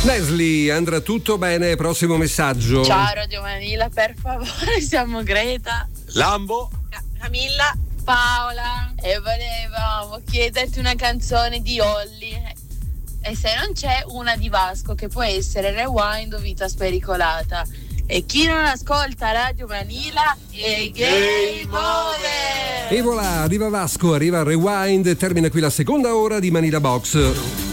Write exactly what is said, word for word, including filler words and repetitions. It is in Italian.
Leslie, andrà tutto bene? Prossimo messaggio. Ciao Radio Manila, per favore, siamo Greta, Lambo, Camilla, Paola e volevamo chiederti una canzone di Olly e se non c'è una di Vasco, che può essere Rewind o Vita Spericolata. E chi non ascolta Radio Manila è game over. E voilà, arriva Vasco, arriva Rewind, termina qui la seconda ora di Manila Box.